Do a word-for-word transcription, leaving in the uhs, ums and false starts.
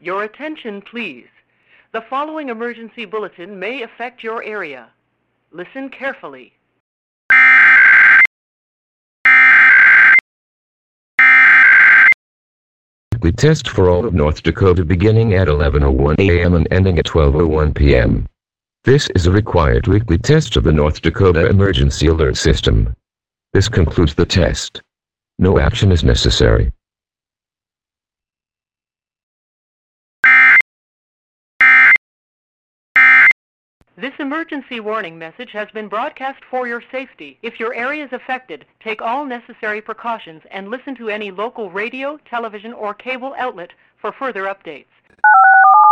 Your attention, please. The following emergency bulletin may affect your area. Listen carefully. Weekly test for all of North Dakota beginning at eleven oh one a m and ending at twelve oh one p m This is a required weekly test of the North Dakota Emergency Alert System. This concludes the test. No action is necessary. This emergency warning message has been broadcast for your safety. If your area is affected, take all necessary precautions and listen to any local radio, television, or cable outlet for further updates.